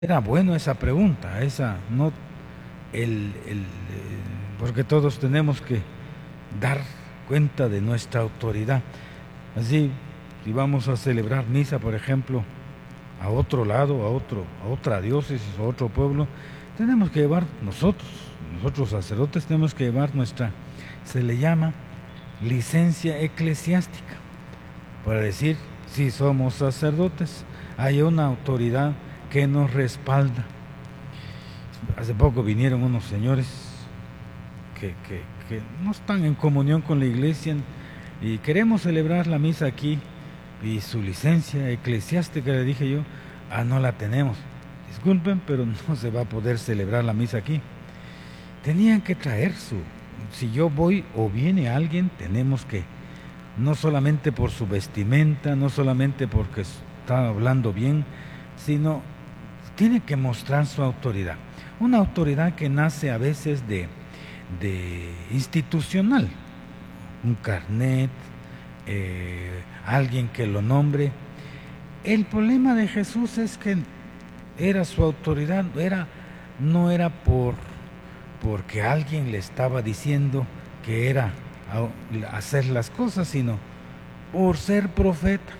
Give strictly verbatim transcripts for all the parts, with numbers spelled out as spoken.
Era bueno esa pregunta, esa no el, el, eh, porque todos tenemos que dar cuenta de nuestra autoridad. Así, si vamos a celebrar misa, por ejemplo, a otro lado, a otro, a otra diócesis, a otro pueblo, tenemos que llevar nosotros, nosotros sacerdotes tenemos que llevar nuestra, se le llama licencia eclesiástica, para decir si somos sacerdotes, hay una autoridad que nos respalda. Hace poco vinieron unos señores que, que, que no están en comunión con la iglesia y queremos celebrar la misa aquí, y su licencia eclesiástica, le dije yo, ah, no la tenemos. Disculpen, pero no se va a poder celebrar la misa aquí. Tenían que traer su, si yo voy o viene alguien, tenemos que, no solamente por su vestimenta, no solamente porque está hablando bien, sino tiene que mostrar su autoridad. Una autoridad que nace a veces de, de institucional, un carnet, eh, alguien que lo nombre. El problema de Jesús es que era su autoridad, era, no era por porque alguien le estaba diciendo que era hacer las cosas, sino por ser profeta.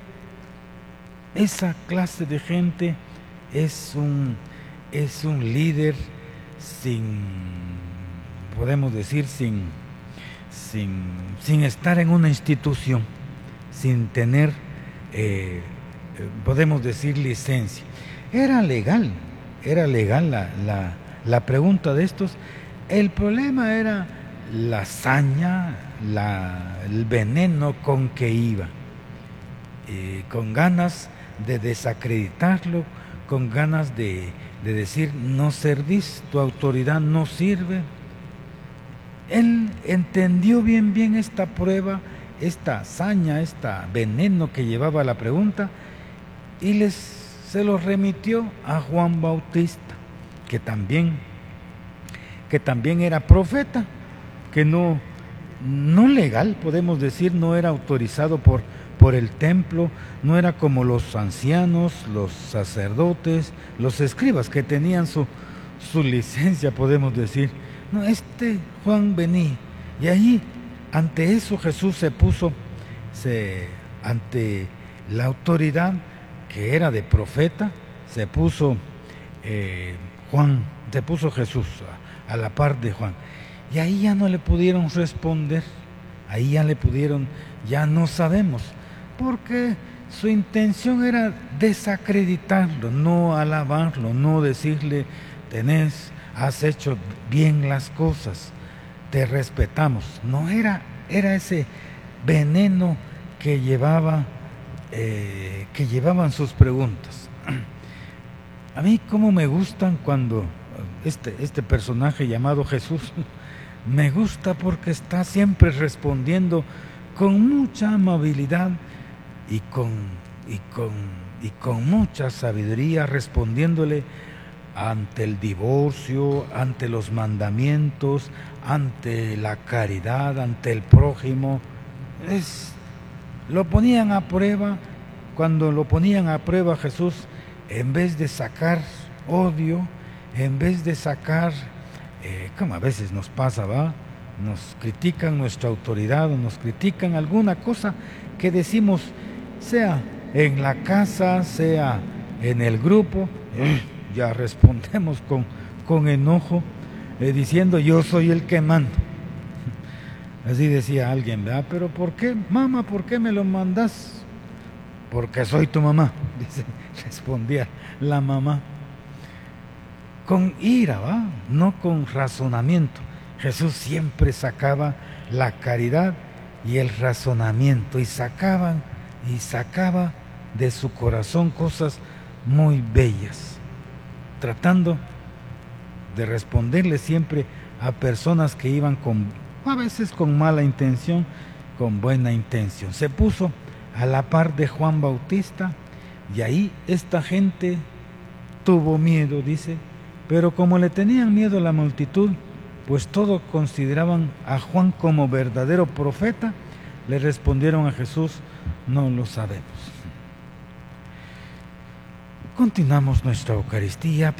Esa clase de gente es un, es un líder sin, podemos decir, sin, sin, sin estar en una institución, sin tener, eh, podemos decir, licencia. Era legal, era legal la, la, la pregunta de estos. El problema era la saña, la, el veneno con que iba, eh, con ganas de desacreditarlo, con ganas de, de decir, no servís, tu autoridad no sirve. Él entendió bien bien esta prueba, esta saña, este veneno que llevaba la pregunta, y les, se lo remitió a Juan Bautista, que también, que también era profeta, que no, no legal, podemos decir, no era autorizado por, por el templo, no era como los ancianos, los sacerdotes, los escribas que tenían su, su licencia, podemos decir. No, este Juan vení. Y ahí, ante eso Jesús se puso, se, ante la autoridad que era de profeta, se puso eh, Juan, se puso Jesús a, a la par de Juan. Y ahí ya no le pudieron responder, ahí ya le pudieron, ya no sabemos, porque su intención era desacreditarlo, no alabarlo, no decirle, tenés, has hecho bien las cosas, te respetamos. No era, era ese veneno que llevaba, eh, que llevaban sus preguntas. A mí cómo me gustan cuando este, este personaje llamado Jesús, me gusta porque está siempre respondiendo con mucha amabilidad y con, y con, y con mucha sabiduría, respondiéndole ante el divorcio, ante los mandamientos, ante la caridad, ante el prójimo. Es, lo ponían a prueba. Cuando lo ponían a prueba Jesús, en vez de sacar odio, en vez de sacar, eh, como a veces nos pasa, ¿va? Nos critican nuestra autoridad o nos critican alguna cosa que decimos, sea en la casa, sea en el grupo, eh, ya respondemos con, con enojo, eh, diciendo yo soy el que mando. Así decía alguien, ¿verdad? Pero ¿por qué, mamá, por qué me lo mandas? Porque soy tu mamá, dice, respondía la mamá. Con ira, ¿va? No con razonamiento. Jesús siempre sacaba la caridad y el razonamiento, y sacaban y sacaba de su corazón cosas muy bellas, tratando de responderle siempre a personas que iban con, a veces con mala intención, con buena intención. Se puso a la par de Juan Bautista, y ahí esta gente tuvo miedo, dice, pero como le tenían miedo a la multitud, pues todos consideraban a Juan como verdadero profeta, le respondieron a Jesús, no lo sabemos. Continuamos nuestra Eucaristía.